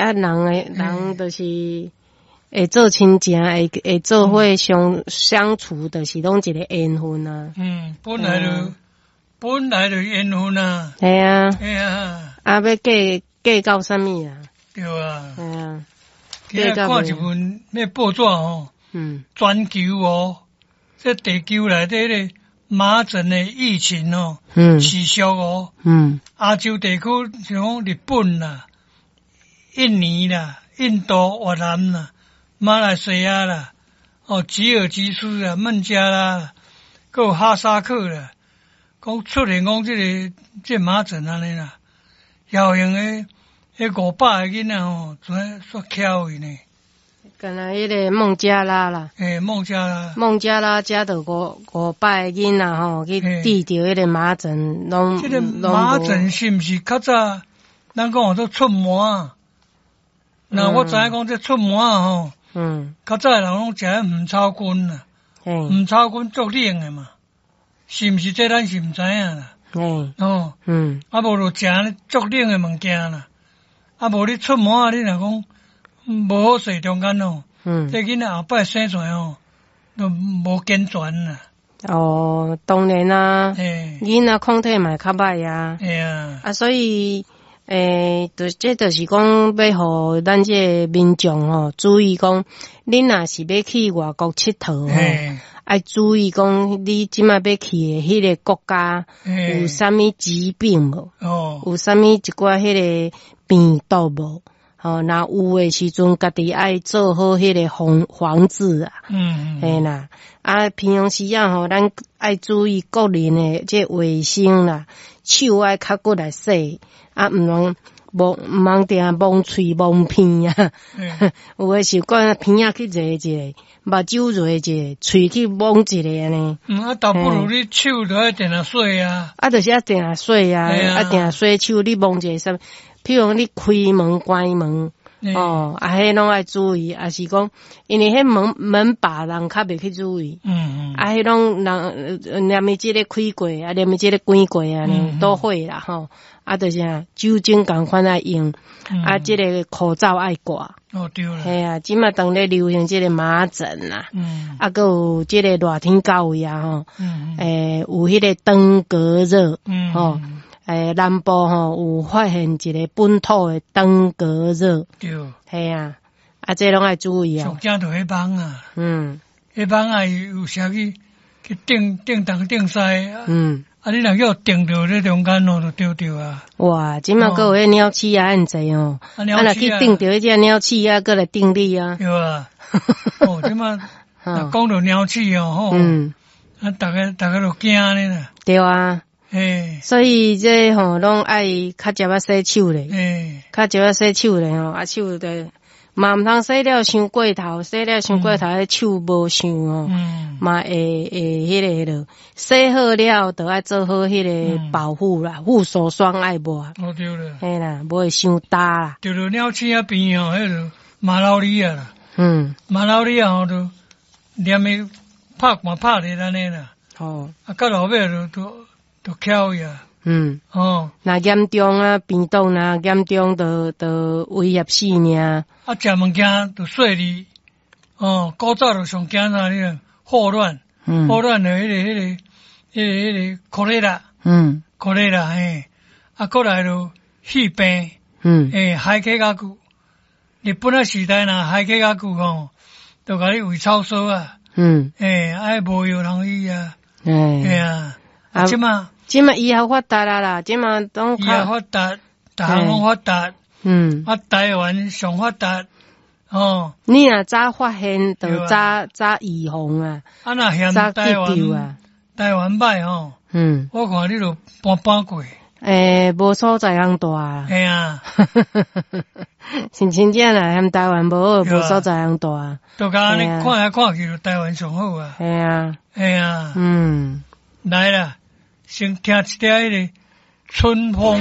人就是会做亲情，会做伙相处，就是拢一个缘分啊。 本来就缘分啊。 系啊。 系啊。 要嫁到啥物啊？ 对啊。 系啊。 今日看一份那报纸哦。全球哦，这地球内底咧麻疹的疫情哦，持续哦。亚洲地区像日本啦、印尼啦、印度、越南啦、马来西亚啦、吉尔吉斯啦、孟加拉，还有哈萨克啦，讲出现讲这麻疹安尼啦，效用的500个囡仔哦，全煞巧去呢。 敢若迄个孟加拉啦， 孟加拉遮着500个囡仔吼，去治疗迄个麻疹， 这个麻疹是毋是较早咱讲做出麻？那我知影讲这出麻吼，较早人拢食红草根啦，红草根足冷的嘛，是毋是这咱是毋知影啦？啊无就食足冷的物件啦，啊无你出麻，你若讲无好势中间哦，这囡仔后摆生出来哦，都无健全啦。 当然啦，囡仔抗体嘛较歹啊。所以这就是讲要互咱这民众吼注意讲，恁若是要去外国佚佗吼，要注意讲你即摆要去的迄个国家有啥物疾病无？有啥物一寡迄个病毒无？若有诶时阵，家己爱做好迄个防治啊。嘿啦，平常时吼，咱爱注意个人诶这卫生啦，手爱较骨来洗，毋通定摸喙摸鼻啊。有诶时管鼻仔去坐一下，目睭坐一下，喙去摸一下安尼。 倒不如你手就爱定定洗啊。 就是要定定洗啊，定定洗手，你摸一下啥？譬如你开门关门，迄拢爱注意，也是讲，因为迄门把人较袂去注意，迄拢人连伊即个开过，连伊即个关过啊，都会啦吼。就是酒精共款爱用，即个口罩爱挂。 对啦。 系啊，即马当咧流行即个麻疹啦，还有即个热天到位啊吼，有迄个登革热，南部吼有发现一个本土的登革热， 对， 系啊，这拢爱注意啊。 上惊就迄蚊啊，迄蚊啊有时去叮东叮西，你若叫叮到咧中间哦，就丢啊。哇， 即马还有迄鸟鼠啊，很侪哦，若去叮到迄只鸟鼠啊，过来叮你啊。 对啊，即马讲到鸟鼠哦，大家都惊咧啦。 对啊。所以这吼拢爱较食啊洗手咧，较食啊洗手咧吼，手的嘛毋通洗了伤过头，洗了伤过头，迄手无伤哦，嘛会迄个咯，洗好了就爱做好迄个保护啦，护手霜爱抹。 对啦， 嘿啦，无会伤焦啦。 对了，鸟鼠啊边哦，迄个马老里啊啦，马老里啊吼都连伊拍咧安尼啦，到后尾都巧呀， 那严重啊，病毒那严重，就威胁性命。 食物件就细哩，古早就上惊啥呢？霍乱的迄个可乐啦，嘿，过来就肺病，海克甲骨，日本啊时代呐，海克甲骨吼，就甲你胃操缩啊，爱无药通医啊，啊。 即马医学发达啦，即马拢医学发达，逐项拢发达，台湾上发达， 你若早发现，就早预防啊， 若嫌台湾歹吼，我看你就搬过， 无所在通住啊， 系啊， 真正啦，嫌台湾无好，无所在通住啊， 都甲安尼看来看去，就台湾上好啊， 系啊， 来啦。先听一条迄个春风。